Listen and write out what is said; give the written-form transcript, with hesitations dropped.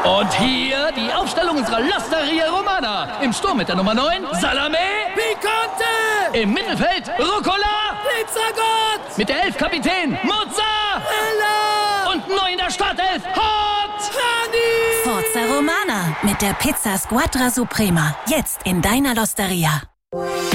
Und hier die Aufstellung unserer L'Osteria Romana. Im Sturm mit der Nummer 9, Salame. Picante! Im Mittelfeld, Rucola. Pizzagott! Mit der 11 Kapitän, Mozzarella. Und neu in der Startelf, Hot. Honey! Forza Romana mit der Pizza Squadra Suprema. Jetzt in deiner L'Osteria.